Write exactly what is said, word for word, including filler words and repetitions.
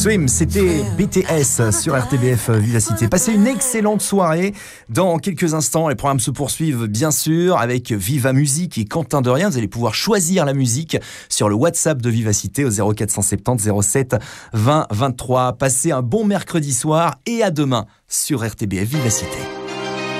Swim, c'était B T S sur R T B F Vivacité. Passez une excellente soirée. Dans quelques instants, les programmes se poursuivent bien sûr avec Viva Musique et Quentin de Rien. Vous allez pouvoir choisir la musique sur le WhatsApp de Vivacité au zéro quatre cent soixante-dix zéro sept vingt vingt-trois. Passez un bon mercredi soir et à demain sur R T B F Vivacité.